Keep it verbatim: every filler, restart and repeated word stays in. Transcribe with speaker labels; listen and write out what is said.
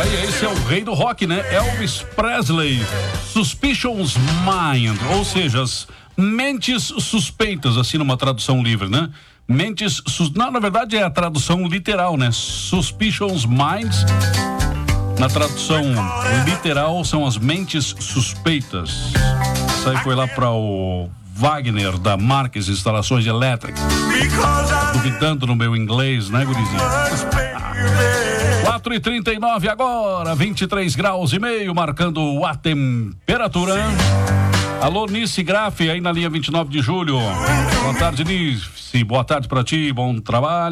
Speaker 1: É, esse é o rei do rock, né? Elvis Presley. Suspicions Mind, ou seja, as mentes suspeitas, assim numa tradução livre, né? Mentes, sus... não, na verdade é a tradução literal, né? Suspicions Minds, na tradução literal, são as mentes suspeitas. Isso aí foi lá para o Wagner da Marques Instalações Elétricas. Duvidando no meu inglês, né, gurizinho? quatro e trinta e nove agora, vinte e três graus e meio, marcando a temperatura. Alô, Nice Graf, aí na linha vinte e nove de julho. Boa tarde, Nice. Boa tarde pra ti, bom trabalho.